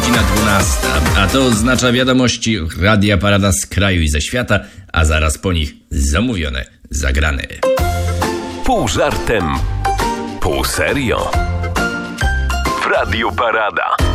godzina 12, a to oznacza wiadomości Radia Parada z kraju i ze świata, a zaraz po nich zamówione, zagrane. Pół żartem, pół serio. W Radiu Parada.